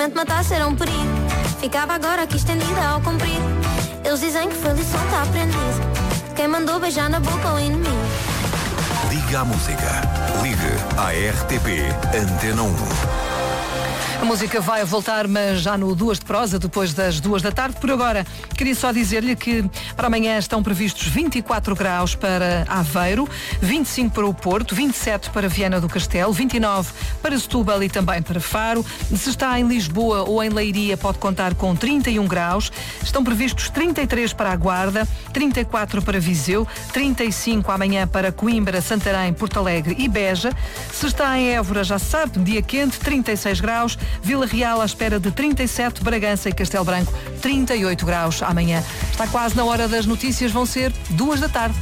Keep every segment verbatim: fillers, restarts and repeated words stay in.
Matasse era um perigo. Ficava agora aqui estendida ao comprido. Eles dizem que foi lição que aprendida. Quem mandou beijar na boca o inimigo. Liga a música. Ligue à R T P Antena um. A música vai voltar, mas já no Duas de Prosa, depois das duas da tarde. Por agora, queria só dizer-lhe que para amanhã estão previstos vinte e quatro graus para Aveiro, vinte e cinco para o Porto, vinte e sete para Viana do Castelo, vinte e nove para Setúbal e também para Faro. Se está em Lisboa ou em Leiria, pode contar com trinta e um graus. Estão previstos trinta e três para a Guarda, trinta e quatro para Viseu, trinta e cinco amanhã para Coimbra, Santarém, Porto Alegre e Beja. Se está em Évora, já sabe, dia quente, trinta e seis graus. Vila Real à espera de trinta e sete, Bragança e Castelo Branco trinta e oito graus amanhã. Está quase na hora das notícias, vão ser duas da tarde.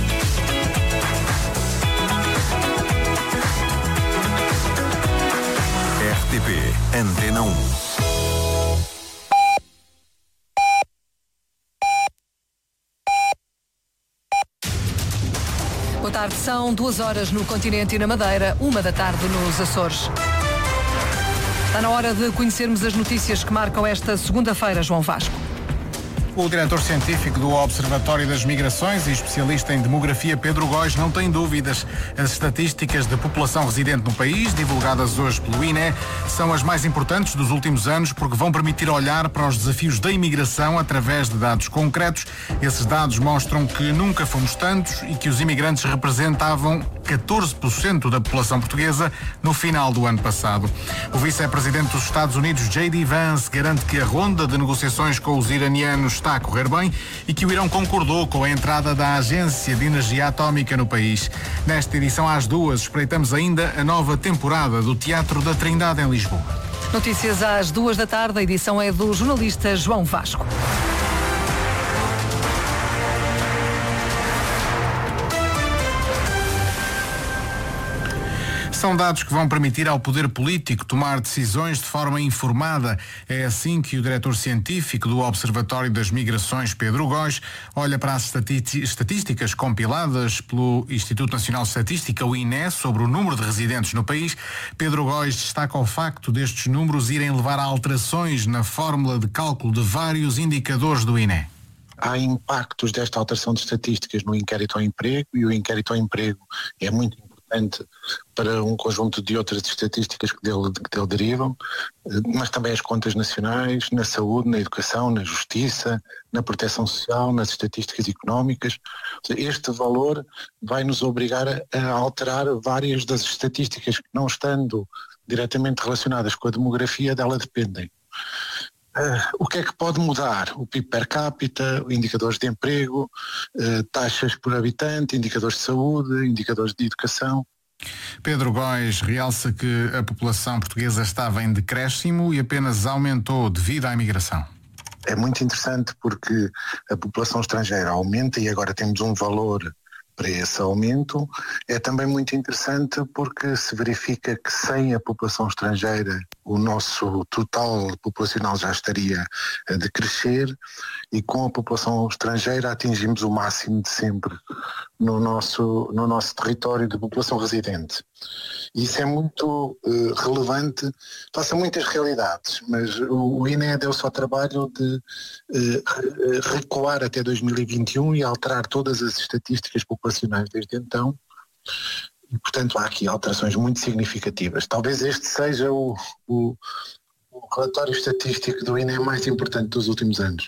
R T P Antena um. Boa tarde, são duas horas no continente e na Madeira, uma da tarde nos Açores. Está na hora de conhecermos as notícias que marcam esta segunda-feira, João Vasco. O diretor científico do Observatório das Migrações e especialista em demografia, Pedro Góis, não tem dúvidas. As estatísticas de população residente no país, divulgadas hoje pelo I N E, são as mais importantes dos últimos anos porque vão permitir olhar para os desafios da imigração através de dados concretos. Esses dados mostram que nunca fomos tantos e que os imigrantes representavam catorze por cento da população portuguesa no final do ano passado. O vice-presidente dos Estados Unidos, J D Vance, garante que a ronda de negociações com os iranianos está a correr bem e que o Irão concordou com a entrada da Agência de Energia Atómica no país. Nesta edição às duas, espreitamos ainda a nova temporada do Teatro da Trindade em Lisboa. Notícias às duas da tarde, a edição é do jornalista João Vasco. São dados que vão permitir ao poder político tomar decisões de forma informada. É assim que o diretor científico do Observatório das Migrações, Pedro Góis, olha para as estatísticas compiladas pelo Instituto Nacional de Estatística, o I N E, sobre o número de residentes no país. Pedro Góis destaca o facto destes números irem levar a alterações na fórmula de cálculo de vários indicadores do I N E. Há impactos desta alteração de estatísticas no inquérito ao emprego, e o inquérito ao emprego é muito importante para um conjunto de outras estatísticas que dele, que dele derivam, mas também as contas nacionais, na saúde, na educação, na justiça, na proteção social, nas estatísticas económicas. Este valor vai nos obrigar a, a alterar várias das estatísticas que, não estando diretamente relacionadas com a demografia, dela dependem. Uh, o que é que pode mudar? O P I B per capita, indicadores de emprego, uh, taxas por habitante, indicadores de saúde, indicadores de educação. Pedro Góis realça que a população portuguesa estava em decréscimo e apenas aumentou devido à imigração. É muito interessante porque a população estrangeira aumenta e agora temos um valor para esse aumento. É também muito interessante porque se verifica que sem a população estrangeira o nosso total populacional já estaria a decrescer, e com a população estrangeira atingimos o máximo de sempre no nosso, no nosso território de população residente. Isso é muito uh, relevante, face a muitas realidades, mas o, o I N E deu-se ao trabalho de uh, recuar até dois mil e vinte e um e alterar todas as estatísticas populacionais desde então, e portanto há aqui alterações muito significativas. Talvez este seja o, o, o relatório estatístico do I N E mais importante dos últimos anos.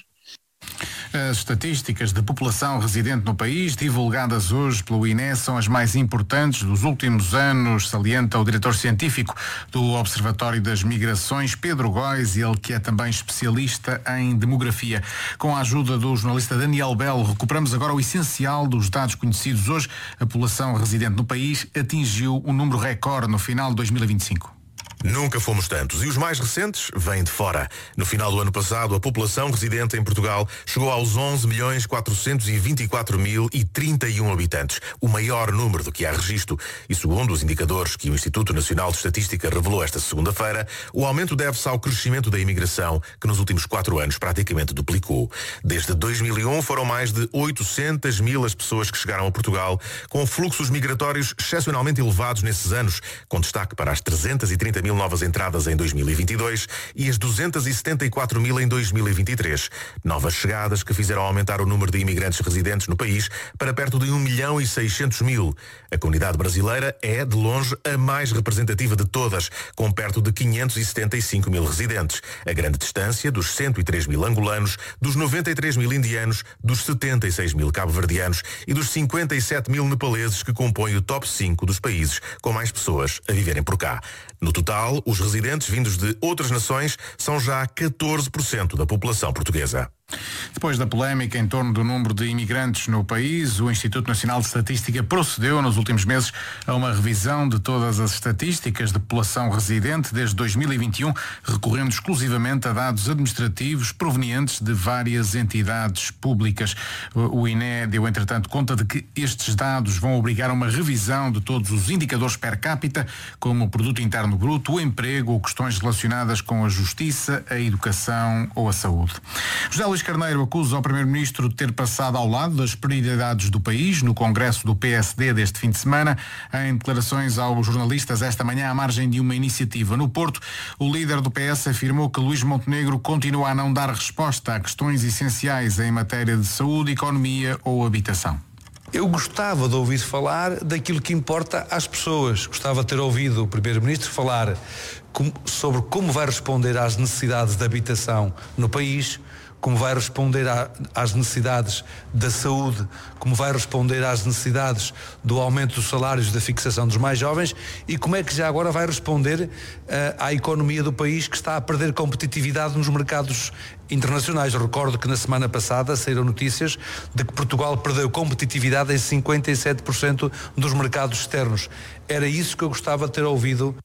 As estatísticas de população residente no país, divulgadas hoje pelo I N E, são as mais importantes dos últimos anos, salienta o diretor científico do Observatório das Migrações, Pedro Góis, ele que é também especialista em demografia. Com a ajuda do jornalista Daniel Belo, recuperamos agora o essencial dos dados conhecidos hoje. A população residente no país atingiu um número recorde no final de dois mil e vinte e cinco. Nunca fomos tantos, e os mais recentes vêm de fora. No final do ano passado, a população residente em Portugal chegou aos onze milhões quatrocentos e vinte e quatro mil e trinta e um habitantes, o maior número do que há registro. E segundo os indicadores que o Instituto Nacional de Estatística revelou esta segunda-feira, o aumento deve-se ao crescimento da imigração, que nos últimos quatro anos praticamente duplicou. Desde dois mil e um foram mais de oitocentas mil as pessoas que chegaram a Portugal, com fluxos migratórios excepcionalmente elevados nesses anos, com destaque para as trezentas e trinta mil novas entradas em dois mil e vinte e dois e as duzentos e setenta e quatro mil em dois mil e vinte e três. Novas chegadas que fizeram aumentar o número de imigrantes residentes no país para perto de um milhão e seiscentos mil. A comunidade brasileira é, de longe, a mais representativa de todas, com perto de quinhentos e setenta e cinco mil residentes. A grande distância dos cento e três mil angolanos, dos noventa e três mil indianos, dos setenta e seis mil cabo-verdianos e dos cinquenta e sete mil nepaleses que compõem o top cinco dos países com mais pessoas a viverem por cá. No total, os residentes vindos de outras nações são já catorze por cento da população portuguesa. Depois da polémica em torno do número de imigrantes no país, o Instituto Nacional de Estatística procedeu nos últimos meses a uma revisão de todas as estatísticas de população residente desde dois mil e vinte e um, recorrendo exclusivamente a dados administrativos provenientes de várias entidades públicas. O I N E deu, entretanto, conta de que estes dados vão obrigar a uma revisão de todos os indicadores per capita, como o produto interno bruto, o emprego ou questões relacionadas com a justiça, a educação ou a saúde. José Luís Carneiro acusa o Primeiro-Ministro de ter passado ao lado das prioridades do país no Congresso do P S D deste fim de semana. Em declarações aos jornalistas esta manhã, à margem de uma iniciativa no Porto, o líder do P S afirmou que Luís Montenegro continua a não dar resposta a questões essenciais em matéria de saúde, economia ou habitação. Eu gostava de ouvir falar daquilo que importa às pessoas. Gostava de ter ouvido o Primeiro-Ministro falar com, sobre como vai responder às necessidades de habitação no país, como vai responder a, às necessidades da saúde, como vai responder às necessidades do aumento dos salários, da fixação dos mais jovens e como é que já agora vai responder uh, à economia do país que está a perder competitividade nos mercados internacionais. Eu recordo que na semana passada saíram notícias de que Portugal perdeu competitividade em cinquenta e sete por cento dos mercados externos. Era isso que eu gostava de ter ouvido.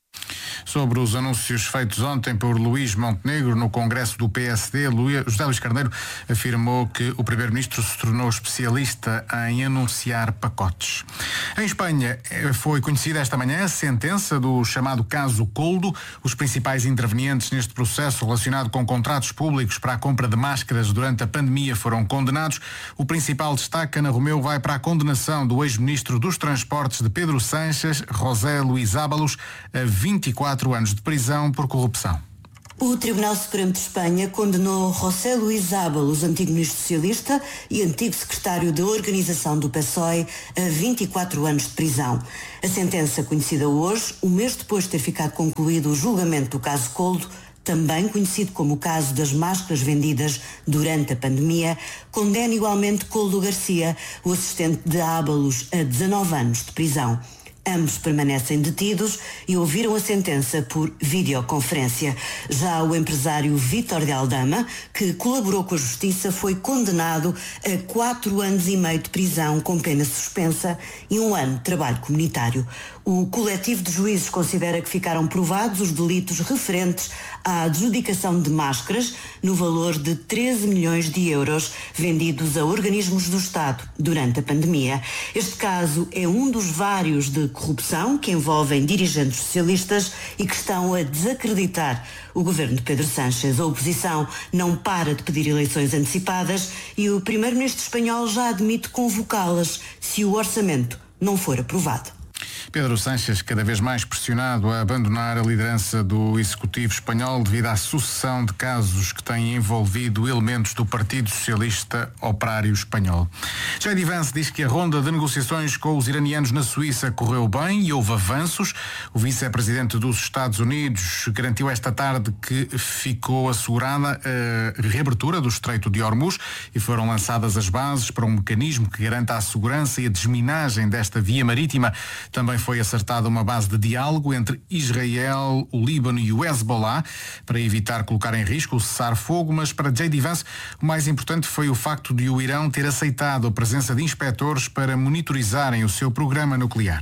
Sobre os anúncios feitos ontem por Luís Montenegro no Congresso do P S D, José Luís Carneiro afirmou que o Primeiro-Ministro se tornou especialista em anunciar pacotes. Em Espanha foi conhecida esta manhã a sentença do chamado caso Coldo. Os principais intervenientes neste processo relacionado com contratos públicos para a compra de máscaras durante a pandemia foram condenados. O principal destaque, Ana Romeu, vai para a condenação do ex-ministro dos Transportes de Pedro Sánchez, José Luís Ábalos, a vinte e quatro anos de prisão por corrupção. O Tribunal Supremo de Espanha condenou José Luís Ábalos, antigo ministro socialista e antigo secretário da organização do P S O E, a vinte e quatro anos de prisão. A sentença, conhecida hoje, um mês depois de ter ficado concluído o julgamento do caso Coldo, também conhecido como o caso das máscaras vendidas durante a pandemia, condena igualmente Coldo Garcia, o assistente de Ábalos, a dezanove anos de prisão. Ambos permanecem detidos e ouviram a sentença por videoconferência. Já o empresário Vítor de Aldama, que colaborou com a Justiça, foi condenado a quatro anos e meio de prisão com pena suspensa e um ano de trabalho comunitário. O coletivo de juízes considera que ficaram provados os delitos referentes à adjudicação de máscaras no valor de treze milhões de euros vendidos a organismos do Estado durante a pandemia. Este caso é um dos vários de corrupção que envolvem dirigentes socialistas e que estão a desacreditar o governo de Pedro Sánchez. A oposição não para de pedir eleições antecipadas e o primeiro-ministro espanhol já admite convocá-las se o orçamento não for aprovado. Pedro Sánchez, cada vez mais pressionado a abandonar a liderança do Executivo espanhol devido à sucessão de casos que têm envolvido elementos do Partido Socialista Operário Espanhol. J D Vance diz que a ronda de negociações com os iranianos na Suíça correu bem e houve avanços. O vice-presidente dos Estados Unidos garantiu esta tarde que ficou assegurada a reabertura do Estreito de Hormuz e foram lançadas as bases para um mecanismo que garanta a segurança e a desminagem desta via marítima. Também foi acertada uma base de diálogo entre Israel, o Líbano e o Hezbollah para evitar colocar em risco o cessar-fogo, mas para J D Vance o mais importante foi o facto de o Irão ter aceitado a presença de inspectores para monitorizarem o seu programa nuclear.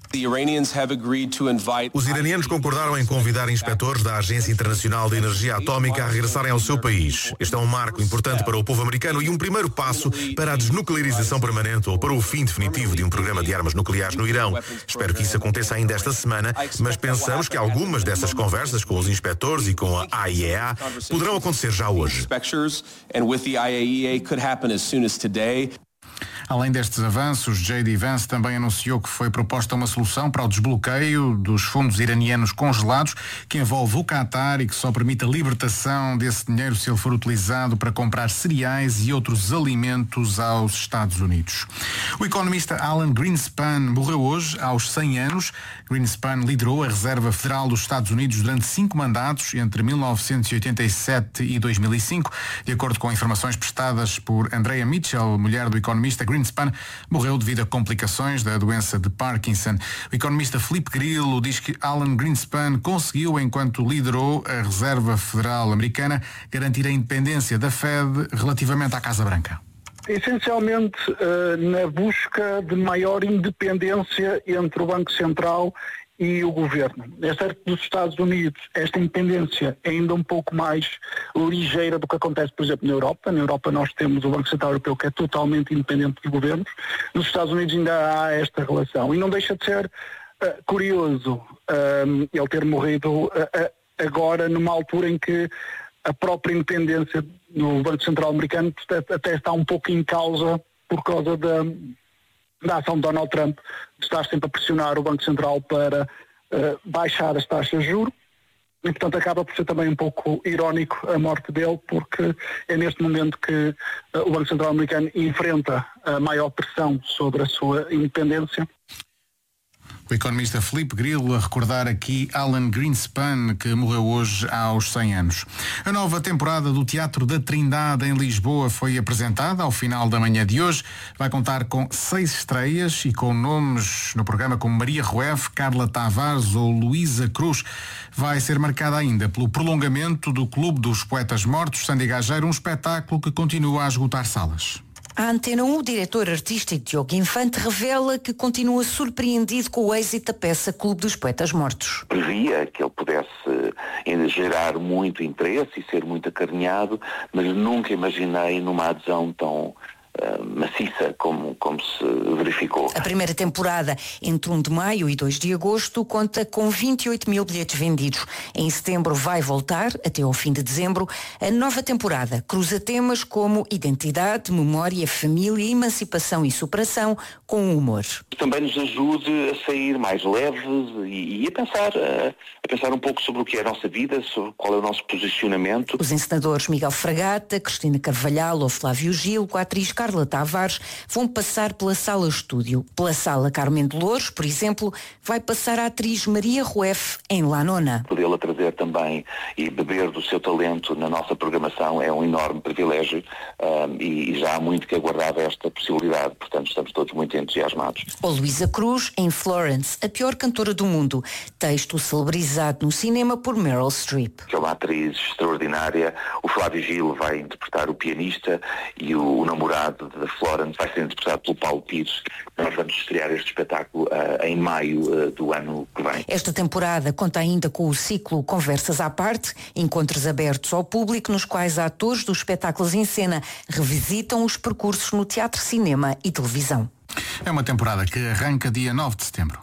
Os iranianos concordaram em convidar inspectores da Agência Internacional de Energia Atómica a regressarem ao seu país. Este é um marco importante para o povo americano e um primeiro passo para a desnuclearização permanente ou para o fim definitivo de um programa de armas nucleares no Irão. Espero que isso aconteça ainda esta semana, mas pensamos que algumas dessas conversas com os inspectores e com a I A E A poderão acontecer já hoje. Além destes avanços, J D Vance também anunciou que foi proposta uma solução para o desbloqueio dos fundos iranianos congelados, que envolve o Qatar e que só permite a libertação desse dinheiro se ele for utilizado para comprar cereais e outros alimentos aos Estados Unidos. O economista Alan Greenspan morreu hoje, aos cem anos. Greenspan liderou a Reserva Federal dos Estados Unidos durante cinco mandatos, entre mil novecentos e oitenta e sete e dois mil e cinco. De acordo com informações prestadas por Andrea Mitchell, mulher do economista, Greenspan morreu devido a complicações da doença de Parkinson. O economista Filipe Grillo diz que Alan Greenspan conseguiu, enquanto liderou a Reserva Federal Americana, garantir a independência da Fed relativamente à Casa Branca. Essencialmente uh, na busca de maior independência entre o Banco Central e o Governo. É certo que nos Estados Unidos esta independência é ainda um pouco mais ligeira do que acontece, por exemplo, na Europa. Na Europa nós temos o Banco Central Europeu que é totalmente independente dos governos. Nos Estados Unidos ainda há esta relação. E não deixa de ser uh, curioso uh, ele ter morrido uh, uh, agora numa altura em que a própria independência do Banco Central Americano até está um pouco em causa por causa da, da ação de Donald Trump, de estar sempre a pressionar o Banco Central para uh, baixar as taxas de juros. E, portanto, acaba por ser também um pouco irónico a morte dele, porque é neste momento que uh, o Banco Central Americano enfrenta a maior pressão sobre a sua independência. O economista Filipe Grillo a recordar aqui Alan Greenspan, que morreu hoje aos cem anos. A nova temporada do Teatro da Trindade em Lisboa foi apresentada ao final da manhã de hoje. Vai contar com seis estreias e com nomes no programa como Maria Rueff, Carla Tavares ou Luísa Cruz. Vai ser marcada ainda pelo prolongamento do Clube dos Poetas Mortos, Sandy Gageiro, um espetáculo que continua a esgotar salas. A Antena um, o diretor artístico Diogo Infante revela que continua surpreendido com o êxito da peça Clube dos Poetas Mortos. Previa que ele pudesse gerar muito interesse e ser muito acarinhado, mas nunca imaginei numa adesão tão Uh, maciça como, como se verificou. A primeira temporada, entre um de maio e dois de agosto, conta com vinte e oito mil bilhetes vendidos. Em setembro vai voltar, até ao fim de dezembro. A nova temporada cruza temas como identidade, memória, família, emancipação e superação com humor. Também nos ajude a sair mais leves e, e a pensar a, a pensar um pouco sobre o que é a nossa vida, sobre qual é o nosso posicionamento. Os encenadores Miguel Fragata, Cristina Carvalhal ou Flávio Gil, com a atriz Carla Tavares, vão passar pela sala estúdio. Pela sala Carmen de Louros, por exemplo, vai passar a atriz Maria Rueff em La Nona. Podê-la trazer também e beber do seu talento na nossa programação é um enorme privilégio um, e, e já há muito que aguardava esta possibilidade, portanto estamos todos muito entusiasmados. Ou Luísa Cruz em Florence, a pior cantora do mundo, texto celebrizado no cinema por Meryl Streep. Que é uma atriz extraordinária. O Flávio Gil vai interpretar o pianista e o, o namorado da Florence vai ser interpretado pelo Paulo Pires. Nós vamos estrear este espetáculo uh, em maio uh, do ano que vem. Esta temporada conta ainda com o ciclo Conversas à Parte, encontros abertos ao público nos quais atores dos espetáculos em cena revisitam os percursos no teatro, cinema e televisão. É uma temporada que arranca dia nove de setembro.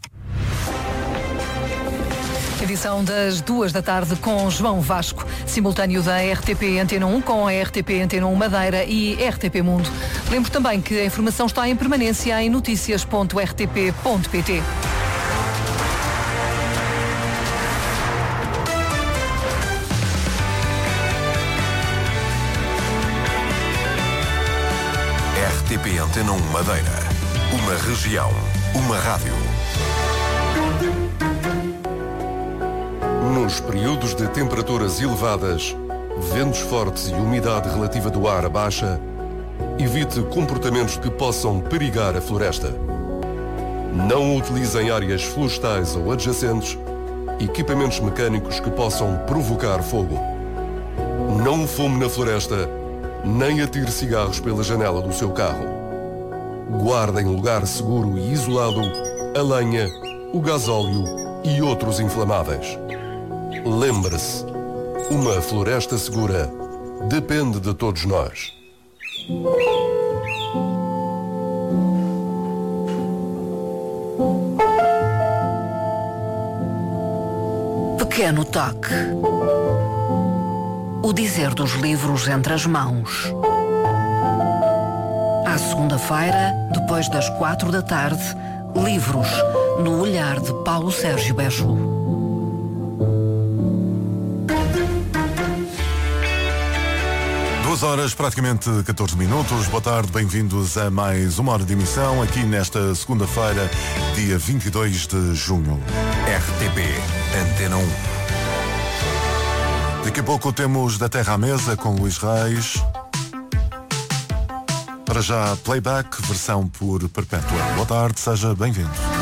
Edição das duas da tarde com João Vasco, simultâneo da R T P Antena um com a R T P Antena um Madeira e R T P Mundo. Lembro também que a informação está em permanência em notícias ponto r t p ponto p t. R T P Antena um Madeira. Uma região. Uma rádio. Nos períodos de temperaturas elevadas, ventos fortes e umidade relativa do ar baixa, evite comportamentos que possam perigar a floresta. Não utilizem áreas florestais ou adjacentes, equipamentos mecânicos que possam provocar fogo. Não fume na floresta, nem atire cigarros pela janela do seu carro. Guarde em lugar seguro e isolado a lenha, o gasóleo e outros inflamáveis. Lembre-se, uma floresta segura depende de todos nós. Pequeno toque. O dizer dos livros entre as mãos. À segunda-feira, depois das quatro da tarde, Livros, no olhar de Paulo Sérgio Bejo. Duas horas, praticamente catorze minutos. Boa tarde, bem-vindos a mais uma hora de emissão, aqui nesta segunda-feira, dia vinte e dois de junho. R T P, Antena um. Daqui a pouco temos Da Terra à Mesa com Luís Reis. Para já, playback, versão por Perpétua. Boa tarde, seja bem-vindo.